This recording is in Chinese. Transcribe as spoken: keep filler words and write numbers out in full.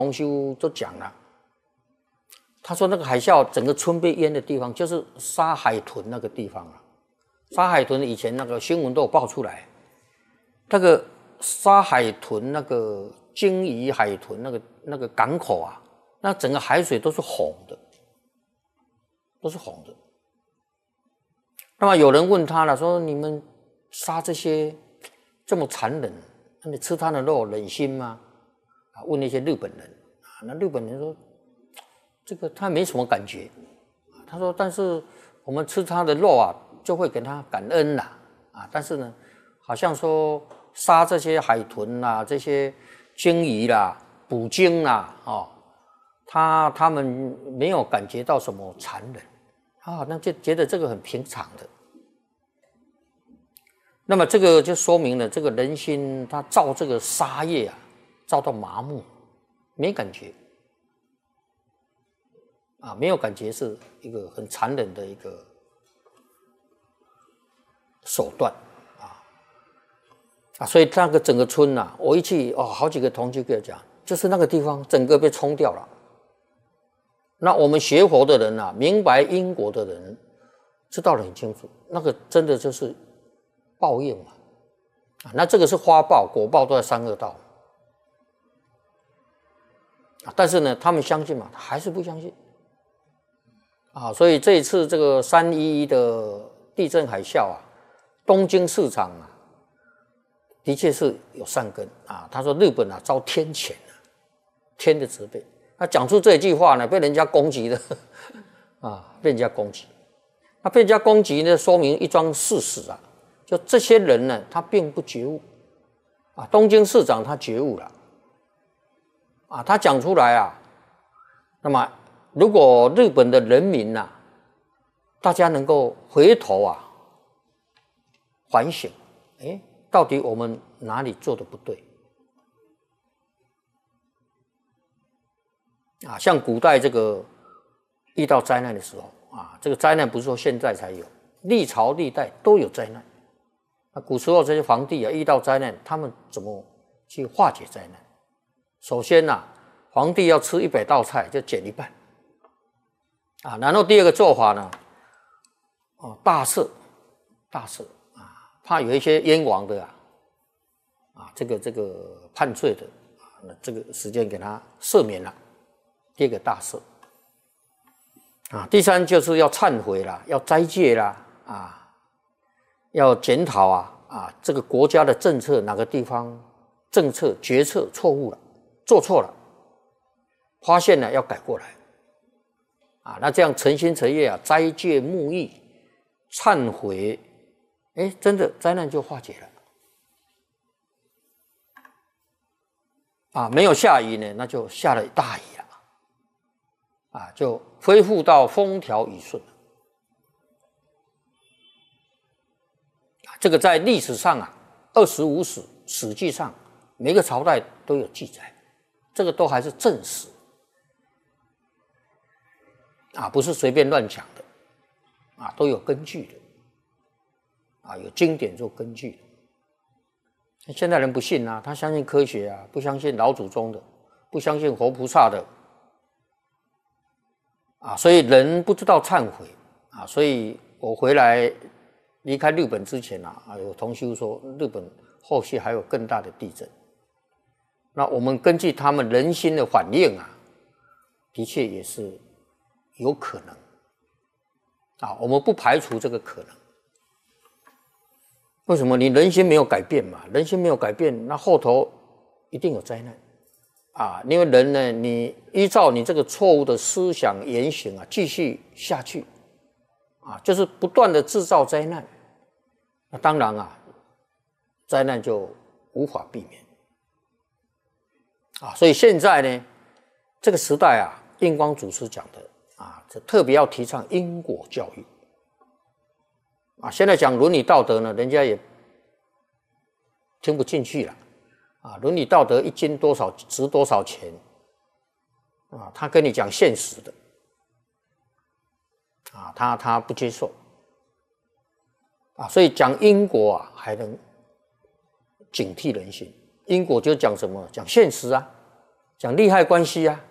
洪修就讲了，他说那个海啸整个村被淹的地方，就是沙海屯那个地方啊。沙海屯以前那个新闻都有报出来，那个沙海屯那个鲸鱼海屯那个那个港口啊，那整个海水都是红的，都是红的。那么有人问他了，说你们杀这些这么残忍，那你吃他的肉忍心吗？啊，问那些日本人啊，那日本人说，这个他没什么感觉。他说，但是我们吃他的肉啊，就会给他感恩啦，啊，但是呢，好像说杀这些海豚啦、这些鲸鱼啦、捕鲸啦，哦，他他们没有感觉到什么残忍，他好像就觉得这个很平常的。那么这个就说明了这个人心，他造这个杀业啊，造到麻木，没感觉。啊，没有感觉是一个很残忍的一个手段啊啊！所以那个整个村呐、啊，我一去哦，好几个同学跟我讲，就是那个地方整个被冲掉了。那我们学佛的人啊，明白因果的人，知道得很清楚，那个真的就是报应嘛啊！那这个是花报、果报都在三恶道啊，但是呢，他们相信嘛，还是不相信。啊，所以这一次这个三一一的地震海啸啊，东京市长啊，的确是有善根啊。他说日本啊遭天谴啊，天的责备。他讲出这句话呢，被人家攻击了啊，被人家攻击。那被人家攻击呢，说明一桩事实啊，就这些人呢，他并不觉悟啊。东京市长他觉悟了啊，他讲出来啊，那么。如果日本的人民呐、啊，大家能够回头啊反省，哎，到底我们哪里做的不对？啊，像古代这个遇到灾难的时候啊，这个灾难不是说现在才有，历朝历代都有灾难。那古时候这些皇帝啊，遇到灾难，他们怎么去化解灾难？首先呐、啊，皇帝要吃一百道菜，就减一半。啊，然后第二个做法呢，哦，大赦，大赦啊，怕有一些冤枉的啊，啊，这个这个判罪的啊，那这个时间给他赦免了。第二个大赦啊，第三就是要忏悔啦，要斋戒啦，啊，要检讨啊啊，这个国家的政策哪个地方政策决策错误了，做错了，发现了要改过来。啊，那这样诚心诚意啊，斋戒沐浴、忏悔，哎，真的灾难就化解了。啊，没有下雨呢，那就下了大雨了，啊，就恢复到风调雨顺。这个在历史上啊，二十五史、史记上，每个朝代都有记载，这个都还是正史。啊，不是随便乱讲的，啊，都有根据的，啊，有经典做根据的。现代人不信啊，他相信科学啊，不相信老祖宗的，不相信活菩萨的，啊，所以人不知道忏悔啊。所以我回来离开日本之前啊，有同修说日本后续还有更大的地震。那我们根据他们人心的反应啊，的确也是。有可能啊，我们不排除这个可能。为什么？你人心没有改变嘛，人心没有改变，那后头一定有灾难啊！因为人呢，你依照你这个错误的思想言行啊，继续下去啊，就是不断的制造灾难。那当然啊，灾难就无法避免啊。所以现在呢，这个时代啊，印光祖师讲的。啊，这特别要提倡因果教育啊！现在讲伦理道德呢，人家也听不进去了啊！伦理道德一斤多少值多少钱啊？他跟你讲现实的啊，他他不接受啊！所以讲因果啊，还能警惕人心。因果就讲什么？讲现实啊， 讲利害关系啊。